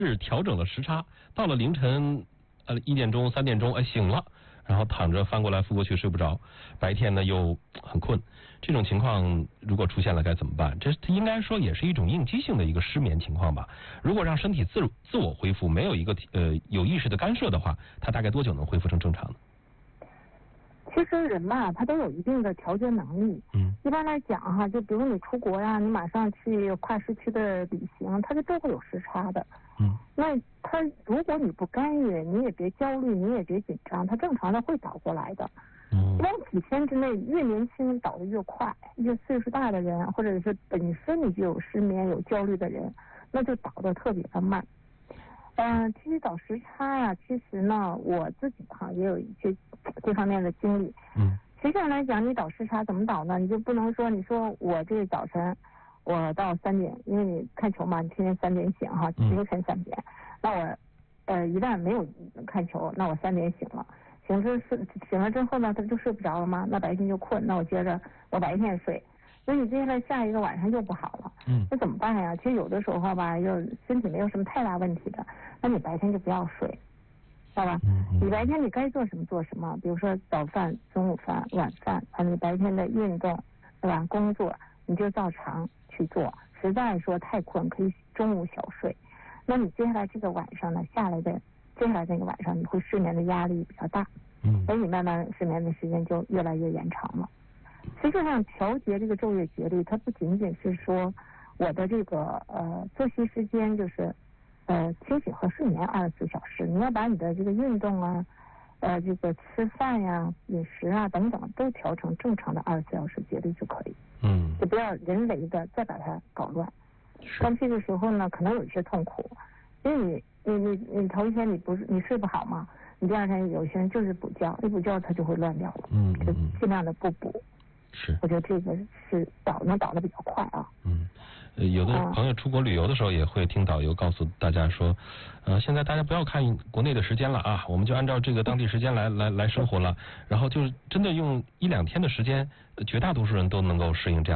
是调整了时差，到了凌晨1点钟、3点钟，醒了，然后躺着翻过来覆过去睡不着，白天呢又很困。这种情况如果出现了该怎么办？这应该说也是一种应激性的一个失眠情况吧。如果让身体自我恢复，没有一个有意识的干涉的话，它大概多久能恢复成正常呢？ 其实人吧，他都有一定的调节能力。一般来讲哈，就比如你出国呀，你马上去跨时区的旅行，它都会有时差的。那如果你不干预，你也别焦虑，你也别紧张，它正常的会倒过来的。一般几天之内，越年轻倒得越快，越岁数大的人，或者是本身你就有失眠、有焦虑的人，那就倒得特别的慢。其实倒时差呀，其实呢，我自己也有一些这方面的经历。实际上来讲，你倒时差怎么倒呢？你就不能说你说我这早晨我到3点，因为你看球嘛，你天天3点醒哈，凌晨3点。那我一旦没有看球，那我3点醒了，醒了之后呢，他就睡不着了吗？那白天就困，那我接着我白天睡。所以你接下来下一个晚上就不好了。那怎么办呀？其实有的时候吧，要身体没有什么太大问题的，那你白天就不要睡，知道吧？你白天你该做什么做什么，比如说早饭、中午饭、晚饭，你白天的运动，对吧？工作你就照常去做。实在说太困，可以中午小睡。那你接下来这个晚上呢，接下来这个晚上你会睡眠的压力比较大，所以你慢慢睡眠的时间就越来越延长了。实际上调节这个昼夜节律，它不仅仅是说我的这个作息时间就是清醒和睡眠24小时，你要把你的这个运动啊这个吃饭呀、饮食啊等等都调成正常的24小时节律就可以。就不要人为的再把它搞乱。但这个时候呢，可能有一些痛苦，因为你头一天你睡不好嘛，你第二天有些人就是补觉，一补觉它就会乱掉了。就尽量的不补。我觉得这个是能倒得比较快啊。 有的朋友出国旅游的时候也会听导游告诉大家说，现在大家不要看国内的时间了啊，我们就按照这个当地时间来生活了，然后就是真的用1-2天的时间，绝大多数人都能够适应这样。